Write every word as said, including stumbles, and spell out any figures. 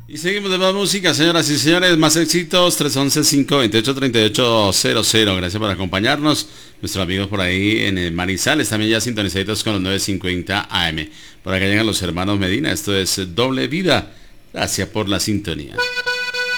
Y seguimos de más música, señoras y señores, más éxitos, tres once, cinco veintiocho, treinta y ocho cero cero. Gracias por acompañarnos. Nuestros amigos por ahí en el Manizales, también ya sintonizados con los nueve cincuenta A M. Por acá llegan los hermanos Medina, esto es Doble Vida. Gracias por la sintonía.